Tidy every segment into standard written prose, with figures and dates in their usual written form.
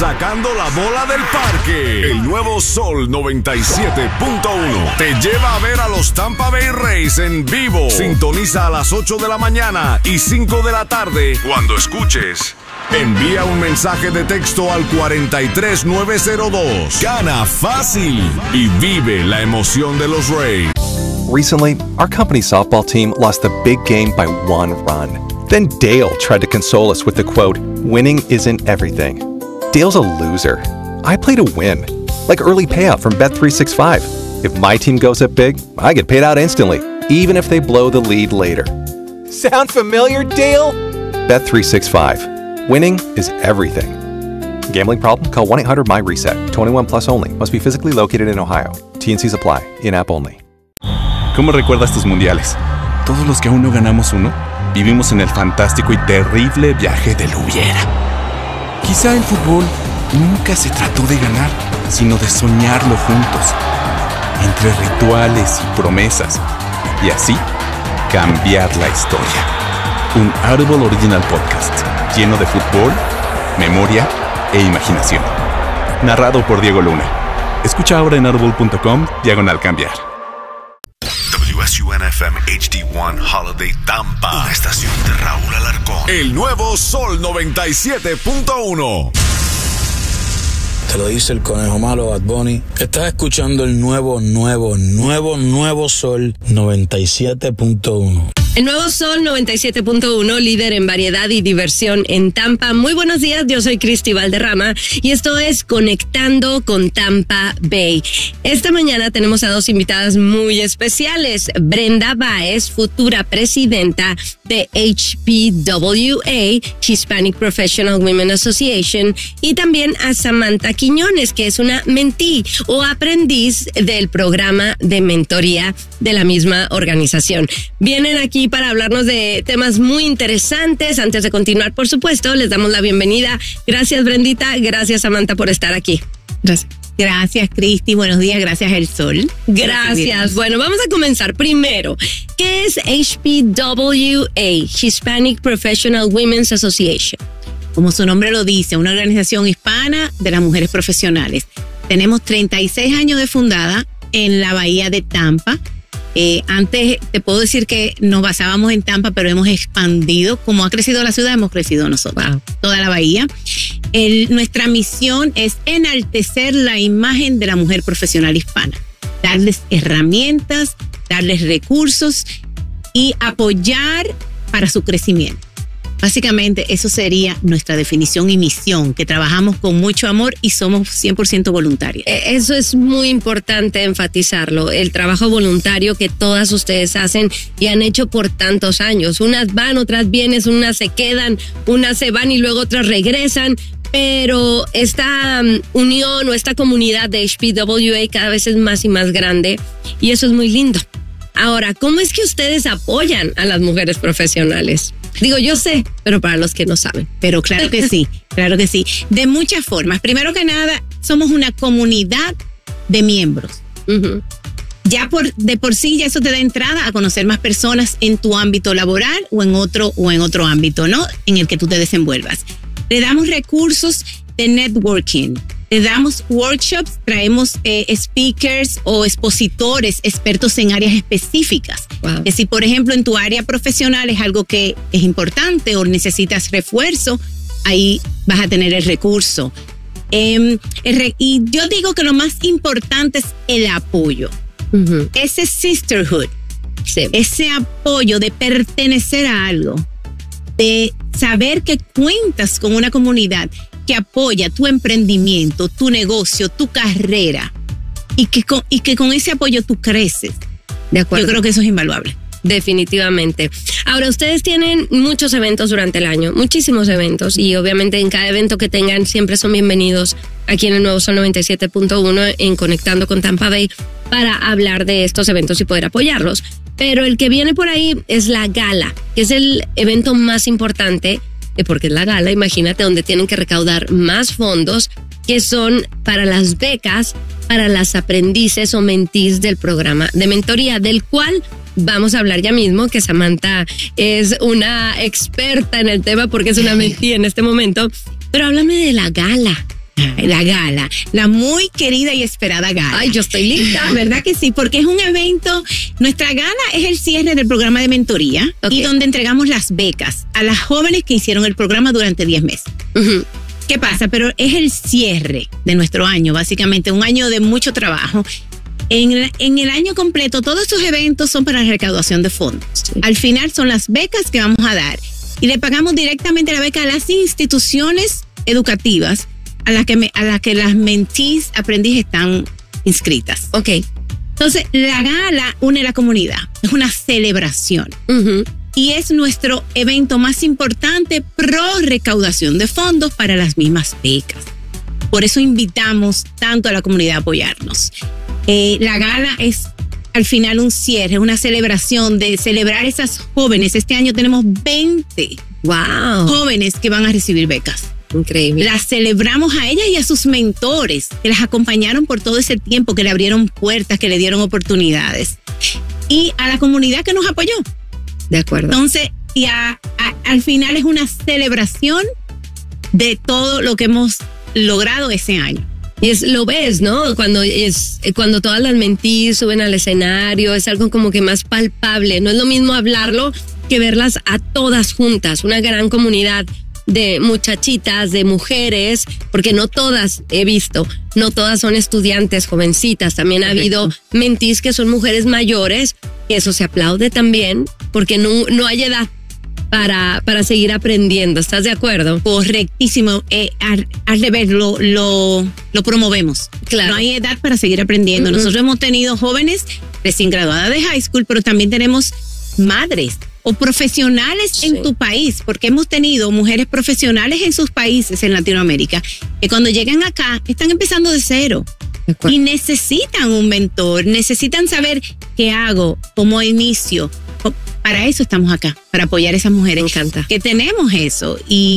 Sacando la bola del parque. El nuevo Sol 97.1 te lleva a ver a los Tampa Bay Rays en vivo. Sintoniza a las 8 de la mañana y 5 de la tarde cuando escuches. Envía un mensaje de texto al 43902. Gana fácil y vive la emoción de los Rays. Recently, our company's softball team lost a big game by 1 run. Then Dale tried to console us with the quote, "Winning isn't everything." Dale's a loser. I play to win. Like early payout from Bet365. If my team goes up big, I get paid out instantly, even if they blow the lead later. Sound familiar, Dale? Bet365. Winning is everything. Gambling problem? Call 1-800-MY-RESET. 21 plus only. Must be physically located in Ohio. T&Cs apply. In-app only. ¿Cómo recuerdas tus mundiales? Todos los que aún no ganamos uno, vivimos en el fantástico y terrible viaje del hubiera. Quizá el fútbol nunca se trató de ganar, sino de soñarlo juntos, entre rituales y promesas, y así cambiar la historia. Un Audible Original Podcast, lleno de fútbol, memoria e imaginación. Narrado por Diego Luna. Escucha ahora en audible.com/cambiar. WSUN-FM HD1 Holiday Tampa. Una estación de Raúl Alarcón. El nuevo Sol 97.1. Te lo dice el conejo malo Bad Bunny. Estás escuchando el nuevo Sol 97.1. El nuevo Sol 97.1, líder en variedad y diversión en Tampa. Muy buenos días, yo soy Cristi Valderrama y esto es Conectando con Tampa Bay. Esta mañana tenemos a dos invitadas muy especiales. Brenda Báez, futura presidenta de HPWA, Hispanic Professional Women Association, y también a Samantha Quiñones, que es una mentee o aprendiz del programa de mentoría de la misma organización. Vienen aquí para hablarnos de temas muy interesantes. Antes de continuar, por supuesto, les damos la bienvenida. Gracias, Brendita. Gracias, Samantha, por estar aquí. Gracias. Gracias, Cristi. Buenos días. Gracias, El Sol. Gracias. Bueno, vamos a comenzar. Primero, ¿qué es HPWA, Hispanic Professional Women's Association? Como su nombre lo dice, una organización hispana de las mujeres profesionales. Tenemos 36 años de fundada en la bahía de Tampa. Antes te puedo decir que nos basábamos en Tampa, pero hemos expandido. Como ha crecido la ciudad, hemos crecido nosotros. Wow. Toda la bahía. Nuestra misión es enaltecer la imagen de la mujer profesional hispana. Darles herramientas, darles recursos y apoyar para su crecimiento. Básicamente, eso sería nuestra definición y misión, que trabajamos con mucho amor y somos 100% voluntarias. Eso es muy importante enfatizarlo, el trabajo voluntario que todas ustedes hacen y han hecho por tantos años. Unas van, otras vienen, unas se quedan, unas se van y luego otras regresan. Pero esta unión o esta comunidad de HPWA cada vez es más y más grande y eso es muy lindo. Ahora, ¿cómo es que ustedes apoyan a las mujeres profesionales? Digo, yo sé, pero para los que no saben. Pero claro que sí, claro que sí. De muchas formas. Primero que nada, somos una comunidad de miembros. Uh-huh. Ya de por sí, ya eso te da entrada a conocer más personas en tu ámbito laboral o en otro ámbito, ¿no? En el que tú te desenvuelvas. Le damos recursos de networking. Le damos workshops, traemos speakers o expositores expertos en áreas específicas. Wow. Que si, por ejemplo, en tu área profesional es algo que es importante o necesitas refuerzo, ahí vas a tener el recurso. Y yo digo que lo más importante es el apoyo. Uh-huh. Ese sisterhood, sí. Ese apoyo de pertenecer a algo, de saber que cuentas con una comunidad que apoya tu emprendimiento, tu negocio, tu carrera y que con ese apoyo tú creces. De acuerdo. Yo creo que eso es invaluable. Definitivamente. Ahora, ustedes tienen muchos eventos durante el año, muchísimos eventos, y obviamente en cada evento que tengan siempre son bienvenidos aquí en el nuevo Sol 97.1 en Conectando con Tampa Bay para hablar de estos eventos y poder apoyarlos. Pero el que viene por ahí es la gala, que es el evento más importante, porque es la gala, imagínate, donde tienen que recaudar más fondos, que son para las becas, para las aprendices o mentees del programa de mentoría, del cual vamos a hablar ya mismo, que Samantha es una experta en el tema porque es una mentee en este momento. Pero háblame de la gala. La gala, la muy querida y esperada gala. Ay, yo estoy lista. ¿Verdad que sí? Porque es un evento, nuestra gala es el cierre del programa de mentoría y donde entregamos las becas a las jóvenes que hicieron el programa durante 10 meses. Uh-huh. ¿Qué pasa? Pero es el cierre de nuestro año, básicamente, un año de mucho trabajo. En el año completo, todos estos eventos son para recaudación de fondos. Sí. Al final son las becas que vamos a dar y le pagamos directamente la beca a las instituciones educativas a las que las mentees aprendiz están inscritas. Ok. Entonces, la gala une la comunidad. Es una celebración. Uh-huh. Y es nuestro evento más importante pro recaudación de fondos para las mismas becas. Por eso invitamos tanto a la comunidad a apoyarnos. La gala es al final un cierre, una celebración de celebrar esas jóvenes. Este año tenemos 20 jóvenes que van a recibir becas. Increíble. Las celebramos a ellas y a sus mentores que las acompañaron por todo ese tiempo, que le abrieron puertas, que le dieron oportunidades. Y a la comunidad que nos apoyó. De acuerdo. Entonces, al final es una celebración de todo lo que hemos logrado ese año. Y lo ves, ¿no? Cuando todas las mentees suben al escenario, es algo como que más palpable. No es lo mismo hablarlo que verlas a todas juntas, una gran comunidad de muchachitas, de mujeres, porque no todas he visto, no todas son estudiantes jovencitas, también ha habido mentees que son mujeres mayores, que eso se aplaude también, porque no hay edad para seguir aprendiendo. ¿Estás de acuerdo? Correctísimo. Al revés, lo promovemos. Claro. No hay edad para seguir aprendiendo. Uh-huh. Nosotros hemos tenido jóvenes recién graduadas de high school, pero también tenemos madres o profesionales en tu país, porque hemos tenido mujeres profesionales en sus países en Latinoamérica, que cuando llegan acá están empezando de cero. Y necesitan un mentor, necesitan saber qué hago, cómo inicio. Para eso estamos acá, para apoyar a esas mujeres. Me encanta. Que tenemos eso.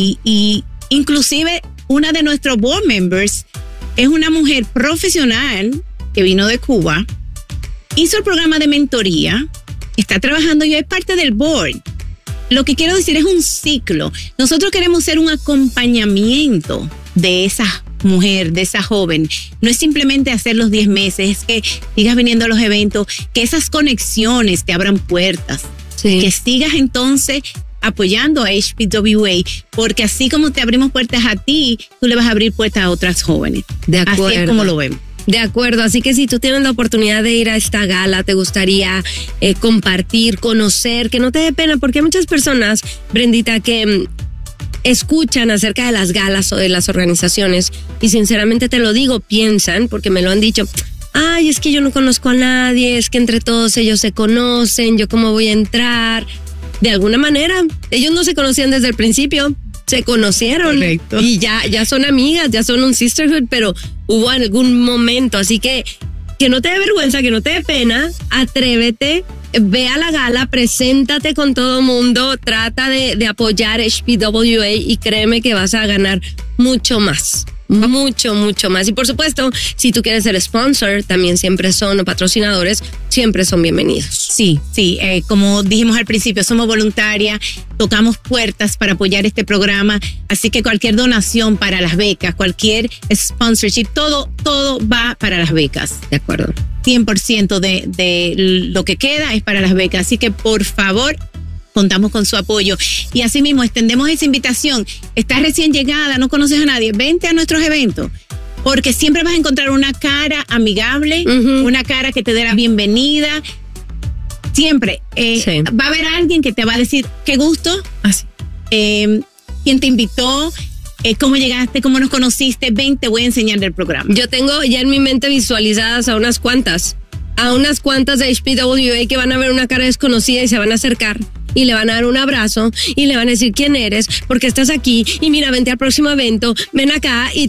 Y inclusive una de nuestros board members es una mujer profesional que vino de Cuba, hizo el programa de mentoría, está trabajando y es parte del board. Lo que quiero decir es un ciclo. Nosotros queremos ser un acompañamiento de esa mujer, de esa joven. No es simplemente hacer los 10 meses, es que sigas viniendo a los eventos, que esas conexiones te abran puertas. Sí. Que sigas entonces apoyando a HPWA, porque así como te abrimos puertas a ti, tú le vas a abrir puertas a otras jóvenes. De acuerdo. Así es como lo vemos. De acuerdo, así que si tú tienes la oportunidad de ir a esta gala, te gustaría compartir, conocer, que no te dé pena, porque hay muchas personas, Brendita, que escuchan acerca de las galas o de las organizaciones y sinceramente te lo digo, piensan, porque me lo han dicho, ay, es que yo no conozco a nadie, es que entre todos ellos se conocen, yo cómo voy a entrar. De alguna manera, ellos no se conocían desde el principio, se conocieron. Correcto. Y ya son amigas, ya son un sisterhood, pero hubo algún momento, así que no te dé vergüenza, que no te dé pena, atrévete, ve a la gala, preséntate con todo mundo, trata de apoyar HPWA y créeme que vas a ganar mucho más. Mucho, mucho más. Y por supuesto, si tú quieres ser sponsor, también siempre son, o patrocinadores, siempre son bienvenidos. Sí, como dijimos al principio, somos voluntarias, tocamos puertas para apoyar este programa, así que cualquier donación para las becas, cualquier sponsorship, todo va para las becas. De acuerdo. 100% de lo que queda es para las becas, así que por favor, contamos con su apoyo. Y así mismo extendemos esa invitación. Estás recién llegada, no conoces a nadie, vente a nuestros eventos, porque siempre vas a encontrar una cara amigable, una cara que te dé la bienvenida. Siempre va a haber alguien que te va a decir, qué gusto, quién te invitó, cómo llegaste, cómo nos conociste, ven, te voy a enseñar del programa. Yo tengo ya en mi mente visualizadas a unas cuantas de HPWA que van a ver una cara desconocida y se van a acercar y le van a dar un abrazo y le van a decir quién eres, porque estás aquí y mira, vente al próximo evento, ven acá y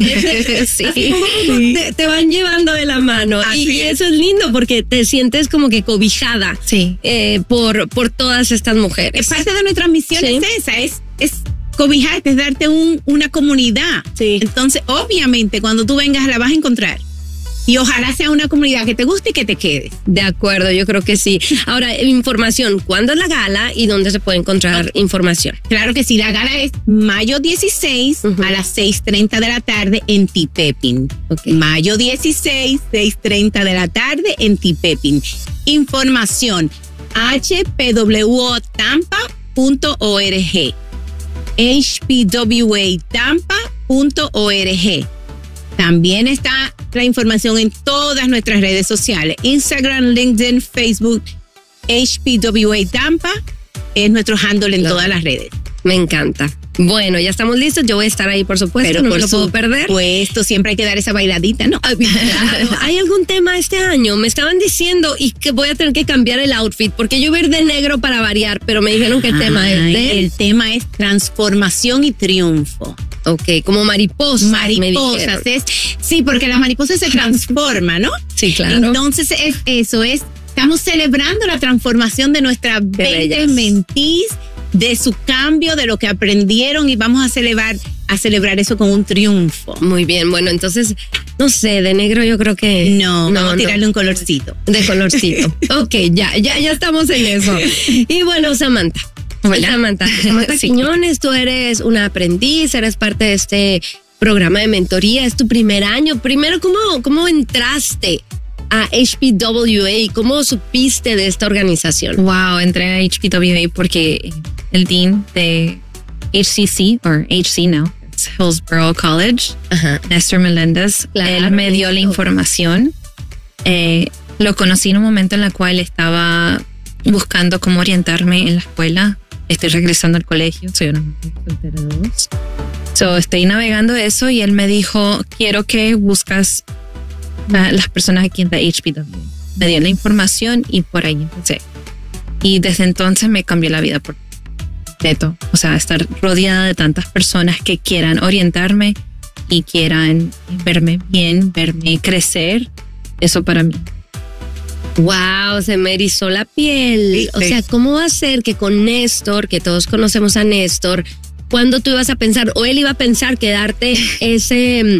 te van llevando de la mano. Y eso es lindo porque te sientes como que cobijada por todas estas mujeres. Es parte de nuestra misión, es esa, es cobijarte, es darte una comunidad. Sí. Entonces, obviamente, cuando tú vengas la vas a encontrar. Y ojalá sea una comunidad que te guste y que te quedes. De acuerdo, yo creo que sí. Ahora, información, ¿cuándo es la gala y dónde se puede encontrar información? Claro que sí, la gala es mayo 16 a las 6:30 de la tarde en Tipepin. Mayo 16, 6:30 de la tarde en Tipepin. Información, hpwotampa.org. hpwatampa.org. También está la información en todas nuestras redes sociales. Instagram, LinkedIn, Facebook, HPWA Tampa es nuestro handle en todas las redes. Me encanta. Bueno, ya estamos listos. Yo voy a estar ahí, por supuesto. Pero no por me lo puedo perder. Puesto, siempre hay que dar esa bailadita, ¿no? Claro. ¿Hay algún tema este año? Me estaban diciendo y que voy a tener que cambiar el outfit porque yo voy a ir de negro para variar, pero me dijeron que el tema es El tema es transformación y triunfo. Ok, como mariposas. Mariposas. Sí, porque las mariposas se transforman, ¿no? Sí, claro. Entonces, estamos celebrando la transformación de nuestra bella mentis, de su cambio, de lo que aprendieron, y vamos a celebrar eso con un triunfo. Muy bien, bueno, entonces, no sé, de negro yo creo que... No, vamos a tirarle un colorcito. De colorcito. Ok, ya estamos en eso. Y bueno, Samantha. Hola. Samantha sí. Quiñones, tú eres una aprendiz, eres parte de este programa de mentoría, es tu primer año. Primero, ¿cómo entraste a HPWA? ¿Cómo supiste de esta organización? Wow, entré a HPWA porque el dean de HCC, o HC now, it's Hillsborough College, Néstor Meléndez, él me dio la información. Lo conocí en un momento en el cual estaba buscando cómo orientarme en la escuela. Estoy regresando al colegio, soy una mujer soltera de 2. Estoy navegando eso y él me dijo, quiero que buscas las personas aquí en la HPWA. Me dio la información y por ahí empecé. Y desde entonces me cambió la vida por completo. O sea, estar rodeada de tantas personas que quieran orientarme y quieran verme bien, verme crecer, eso para mí. Wow, se me erizó la piel. Sí. O sea, ¿cómo va a ser que con Néstor, que todos conocemos a Néstor, cuando tú ibas a pensar, o él iba a pensar que darte ese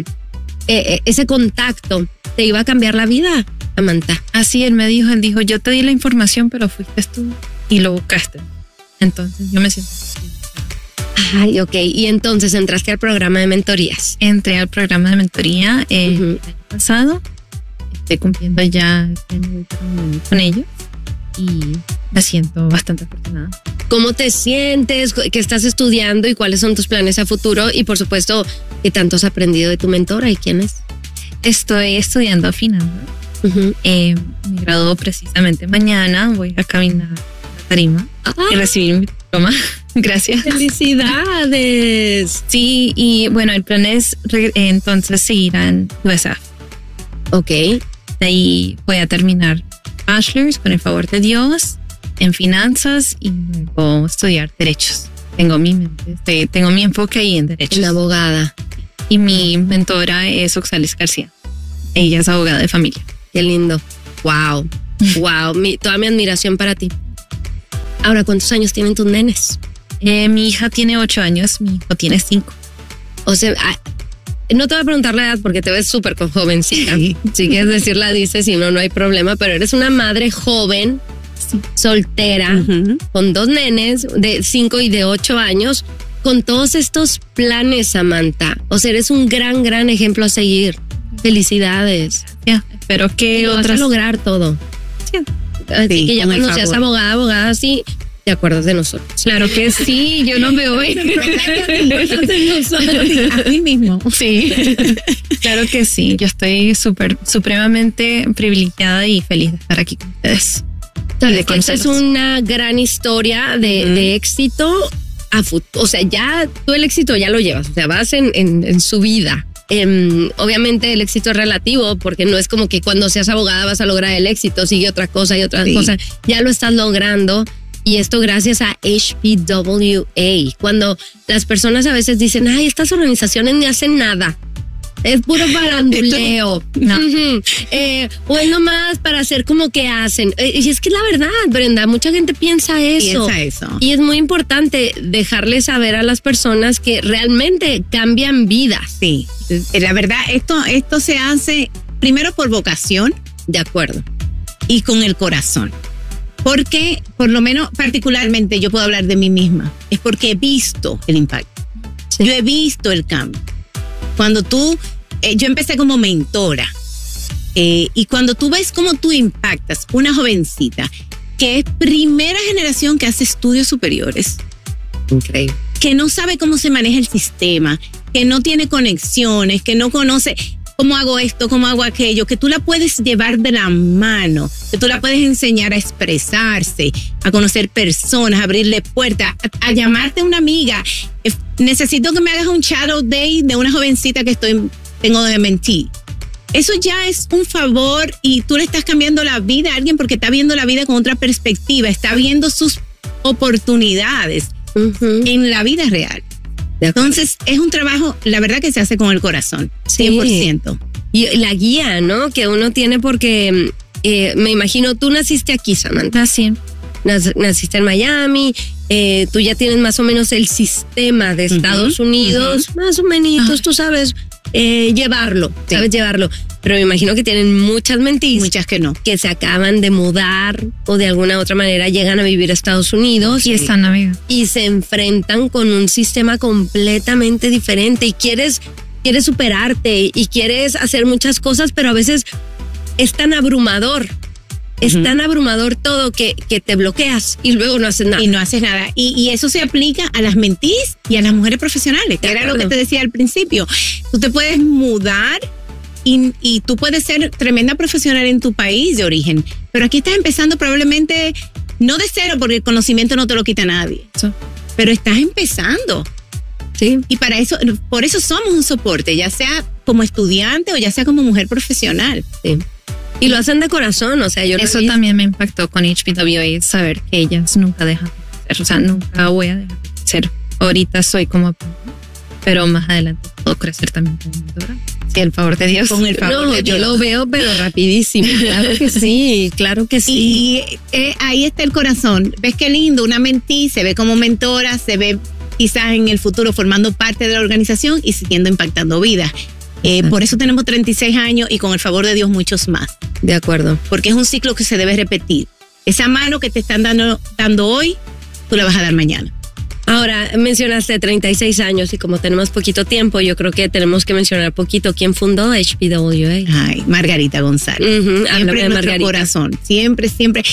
contacto te iba a cambiar la vida, Samantha? Así él dijo, yo te di la información, pero fuiste tú y lo buscaste. Entonces yo me siento así. Ay, ok. Y entonces entraste al programa de mentorías. Entré al programa de mentoría el año pasado. Estoy cumpliendo ya con ellos y me siento bastante afortunada. ¿Cómo te sientes? ¿Qué estás estudiando y cuáles son tus planes a futuro? Y por supuesto, ¿qué tanto has aprendido de tu mentora y quién es? Estoy estudiando finanzas. Me graduó precisamente mañana. Voy a caminar a la tarima y recibir mi diploma. Gracias. ¡Felicidades! Sí, y bueno, el plan es entonces seguir en USF. Ok. De ahí voy a terminar bachelor's con el favor de Dios en finanzas y luego estudiar derechos. Tengo mi enfoque ahí en derechos. Una abogada. Y mi mentora es Oxalis García. Ella es abogada de familia. Qué lindo. Wow. Toda mi admiración para ti. Ahora, ¿cuántos años tienen tus nenes? Mi hija tiene 8 años, mi hijo tiene 5. O sea, no te voy a preguntar la edad porque te ves súper jovencita. Si quieres decirla, dices, si no, no hay problema. Pero eres una madre joven, soltera, con 2 nenes de 5 y de 8 años, con todos estos planes, Samantha. O sea, eres un gran ejemplo a seguir. Felicidades. Espero que lo vas a lograr todo. Sí. Así que ya cuando seas abogada, sí, te acuerdas de nosotros. Claro que sí, yo no me voy. A mí mismo. Sí, claro que sí. Yo estoy supremamente privilegiada y feliz de estar aquí con ustedes. Esta es una gran historia de éxito a futuro. O sea, ya tú el éxito ya lo llevas. O sea, vas en su vida. Obviamente el éxito es relativo porque no es como que cuando seas abogada vas a lograr el éxito, sigue otra cosa y otra cosa. Ya lo estás logrando. Y esto gracias a HPWA. Cuando las personas a veces dicen, ay, estas organizaciones ni hacen nada. Es puro faranduleo. No. O es nomás para hacer como que hacen. Y es que la verdad, Brenda, mucha gente piensa eso. Y es muy importante dejarles saber a las personas que realmente cambian vidas. Sí, la verdad, esto se hace primero por vocación. De acuerdo. Y con el corazón. Porque, por lo menos particularmente, yo puedo hablar de mí misma. Es porque he visto el impacto. Sí. Yo he visto el cambio. Cuando yo empecé como mentora. Y cuando tú ves cómo tú impactas una jovencita que es primera generación que hace estudios superiores. Increíble. Que no sabe cómo se maneja el sistema, que no tiene conexiones, que no conoce cómo hago esto, cómo hago aquello, que tú la puedes llevar de la mano, que tú la puedes enseñar a expresarse, a conocer personas, a abrirle puertas, a llamarte una amiga. Necesito que me hagas un shadow day de una jovencita que tengo de mentí. Eso ya es un favor y tú le estás cambiando la vida a alguien porque está viendo la vida con otra perspectiva, está viendo sus oportunidades en la vida real. Entonces, es un trabajo, la verdad, que se hace con el corazón, 100%. Sí. Y la guía, ¿no? Que uno tiene porque, me imagino, tú naciste aquí, Samantha. Sí. Naciste en Miami, tú ya tienes más o menos el sistema de Estados Unidos, más o menos, tú sabes llevarlo, sabes llevarlo. Pero me imagino que tienen muchas mentis. Muchas que no. Que se acaban de mudar o de alguna otra manera llegan a vivir a Estados Unidos. Y están amigos. Y se enfrentan con un sistema completamente diferente y quieres superarte y quieres hacer muchas cosas, pero a veces es tan abrumador. Es tan abrumador todo que te bloqueas y luego no haces nada. Y no haces nada. Y eso se aplica a las mentis y a las mujeres profesionales, que era lo que te decía al principio. Tú te puedes mudar y tú puedes ser tremenda profesional en tu país de origen, pero aquí estás empezando probablemente no de cero, porque el conocimiento no te lo quita nadie. Pero estás empezando. Sí. Y por eso somos un soporte, ya sea como estudiante o ya sea como mujer profesional. Sí. Y lo hacen de corazón, o sea, eso también me impactó con HPWA, saber que ellas nunca dejan de ser, o sea, nunca voy a dejar de ser. Ahorita soy como, pero más adelante puedo crecer también como mentora. Sí, el favor de Dios. Con el favor de Dios. Yo lo veo, pero rapidísimo. Claro que sí, claro que sí. Y ahí está el corazón. ¿Ves qué lindo? Una mentí se ve como mentora, se ve quizás en el futuro formando parte de la organización y siguiendo impactando vidas. Por eso tenemos 36 años y con el favor de Dios muchos más. De acuerdo. Porque es un ciclo que se debe repetir. Esa mano que te están dando hoy, tú la vas a dar mañana. Ahora, mencionaste 36 años y como tenemos poquito tiempo, yo creo que tenemos que mencionar poquito quién fundó HPWA. Ay, Margarita González. Siempre en nuestro corazón. Siempre.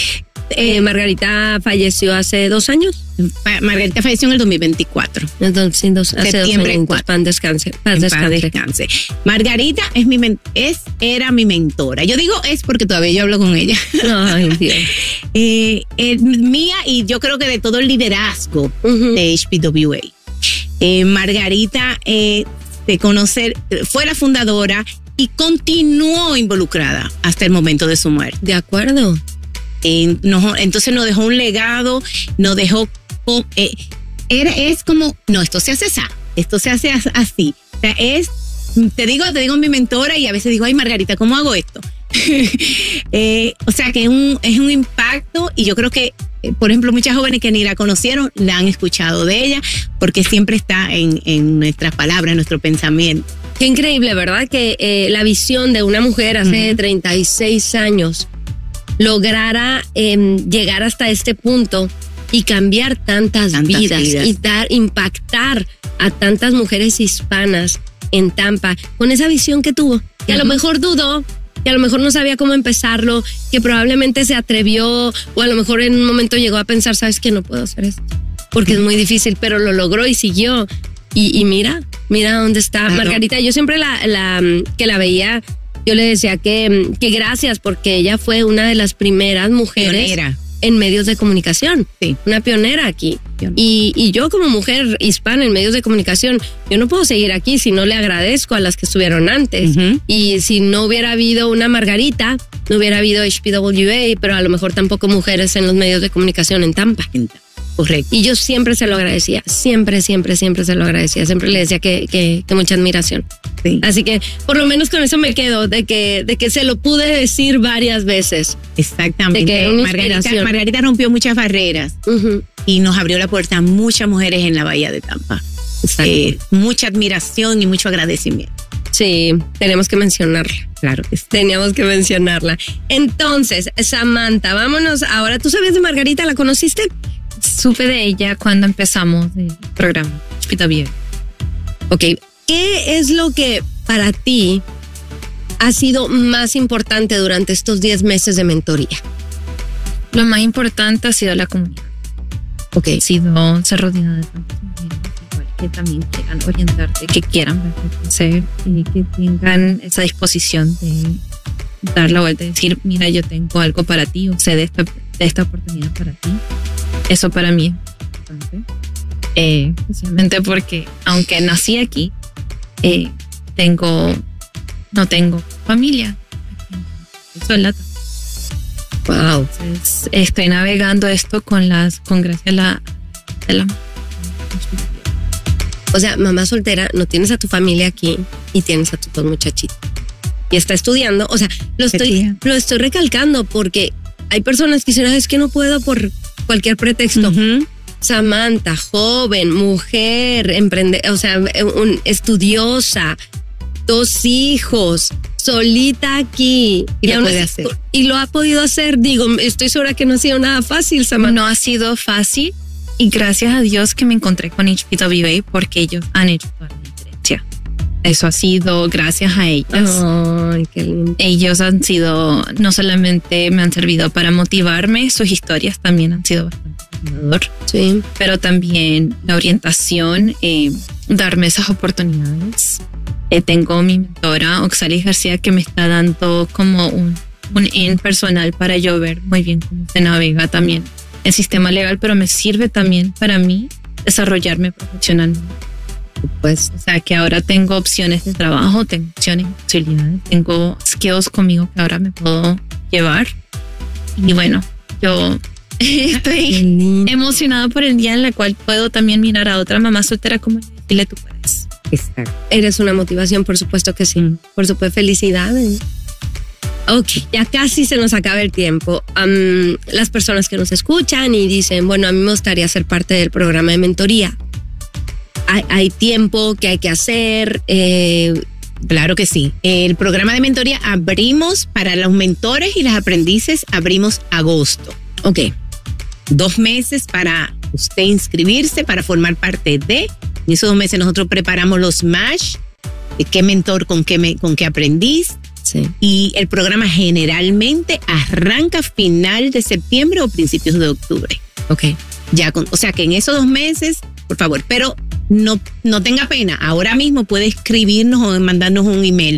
Margarita falleció hace 2 años. Margarita falleció en el 2024. Entonces, hace septiembre 2 años. Paz descanse. Margarita era mi mentora. Yo digo es porque todavía yo hablo con ella. Ay, Dios. Mía y yo creo que de todo el liderazgo de HPWA. Margarita fue la fundadora y continuó involucrada hasta el momento de su muerte. De acuerdo. Entonces nos dejó un legado, nos dejó es como, no, esto se hace así. O sea, te digo mi mentora y a veces digo, ay, Margarita, ¿cómo hago esto? O sea, que es un impacto y yo creo que, por ejemplo, muchas jóvenes que ni la conocieron, la han escuchado de ella porque siempre está en nuestras palabras, en nuestro pensamiento. Qué increíble, ¿verdad? Que la visión de una mujer hace 36 años lograra llegar hasta este punto y cambiar tantas vidas y impactar a tantas mujeres hispanas en Tampa con esa visión que tuvo, que a lo mejor dudó, que a lo mejor no sabía cómo empezarlo, que probablemente se atrevió o a lo mejor en un momento llegó a pensar, ¿sabes qué? No puedo hacer esto porque es muy difícil, pero lo logró y siguió y mira dónde está Margarita. Yo siempre que la veía, yo le decía que gracias porque ella fue una de las primeras mujeres pionera en medios de comunicación. Sí. Una pionera aquí. Y yo como mujer hispana en medios de comunicación, yo no puedo seguir aquí si no le agradezco a las que estuvieron antes. Y si no hubiera habido una Margarita, no hubiera habido HPWA, pero a lo mejor tampoco mujeres en los medios de comunicación en Tampa. Correcto. Y yo siempre se lo agradecía, siempre se lo agradecía, siempre le decía que mucha admiración. Sí. Así que por lo menos con eso me quedo, de que se lo pude decir varias veces. Exactamente. Margarita rompió muchas barreras y nos abrió la puerta a muchas mujeres en la bahía de Tampa. Mucha admiración y mucho agradecimiento. Sí, tenemos que mencionarla. Claro que sí. Teníamos que mencionarla. Entonces, Samantha, vámonos. Ahora, ¿tú sabías de Margarita? ¿La conociste? Supe de ella cuando empezamos el programa. Chipito Vive. Ok, ¿qué es lo que para ti ha sido más importante durante estos 10 meses de mentoría? Lo más importante ha sido la comunidad. Ok. Ha sido ser rodeada de tantas mujeres igual que también quieran orientarte, que quieran verte crecer y que tengan esa disposición de dar la vuelta y decir, mira, yo tengo algo para ti, o sea, de esta oportunidad para ti. Eso para mí es importante. Especialmente porque aunque nací aquí, no tengo familia. Sola. Wow. Entonces, estoy navegando esto con gracias a la O sea, mamá soltera, no tienes a tu familia aquí y tienes a tus 2 muchachitos. Y está estudiando. O sea, lo estoy recalcando porque hay personas que dicen, es que no puedo por cualquier pretexto. Uh-huh. Samantha, joven, mujer, estudiosa, 2 hijos, solita aquí. Y lo puede hacer. Y lo ha podido hacer. Digo, estoy segura que no ha sido nada fácil, Samantha. No ha sido fácil y gracias a Dios que me encontré con HPWA porque ellos han hecho toda la diferencia. Eso ha sido gracias a ellos. Ay, qué lindo. Ellos han sido, no solamente me han servido para motivarme, sus historias también han sido bastante motivadoras. Sí. Pero también la orientación, darme esas oportunidades. Tengo mi mentora, Oxalis García, que me está dando como un in personal para yo ver muy bien cómo se navega también el sistema legal, pero me sirve también para mí desarrollarme profesionalmente. Pues, o sea, que ahora tengo opciones de trabajo, tengo opciones, posibilidades, tengo skills conmigo que ahora me puedo llevar. Y bueno, yo estoy emocionada por el día en el cual puedo también mirar a otra mamá soltera como yo y decirle, tú puedes. Exacto. Eres una motivación, por supuesto que sí. Por supuesto, felicidades. Ok, ya casi se nos acaba el tiempo. Las personas que nos escuchan y dicen, bueno, a mí me gustaría ser parte del programa de mentoría. Hay tiempo que hay que hacer. Claro que sí. El programa de mentoría abrimos para los mentores y las aprendices, abrimos agosto. Ok. 2 meses para usted inscribirse, para formar parte de. En esos 2 meses nosotros preparamos los match, qué mentor con qué aprendiz. Sí. Y el programa generalmente arranca final de septiembre o principios de octubre. Ok. O sea que en esos 2 meses, por favor, pero no tenga pena. Ahora mismo puede escribirnos o mandarnos un email.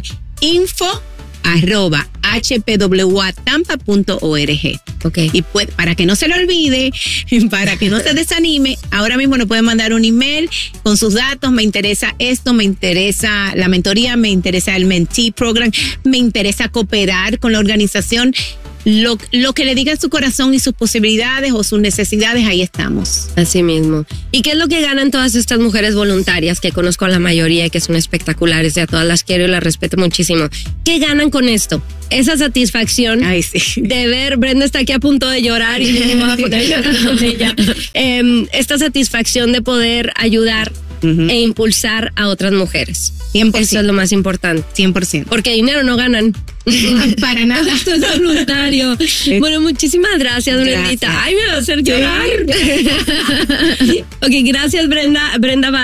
info@hpwatampa.org. Ok. Y para que no se le olvide, para que no se desanime, ahora mismo nos pueden mandar un email con sus datos. Me interesa esto, me interesa la mentoría, me interesa el Mentee Program, me interesa cooperar con la organización. Lo que le diga su corazón y sus posibilidades o sus necesidades, ahí estamos. Así mismo. ¿Y qué es lo que ganan todas estas mujeres voluntarias que conozco a la mayoría y que son espectaculares? Y a todas las quiero y las respeto muchísimo. ¿Qué ganan con esto? Esa satisfacción. Ay, sí. De ver, Brenda está aquí a punto de llorar y me voy a poner a llorar con ella. Esta satisfacción de poder ayudar e impulsar a otras mujeres. 100%. Eso es lo más importante. 100%. Porque dinero no ganan. Para nada. Esto es voluntario. Bueno, muchísimas gracias, Brendita. Ay, me va a hacer llorar. Ok, gracias, Brenda. Brenda